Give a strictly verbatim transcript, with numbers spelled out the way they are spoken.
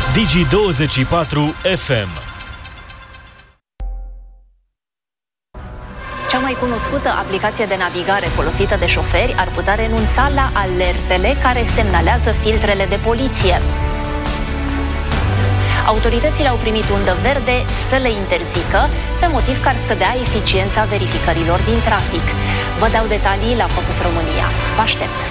Digi douăzeci și patru F M. Cea mai cunoscută aplicație de navigare folosită de șoferi ar putea renunța la alertele care semnalează filtrele de poliție. Autoritățile au primit undă verde să le interzică, pe motiv că ar scădea eficiența verificărilor din trafic. Vă dau detalii la Focus România. Vă aștept!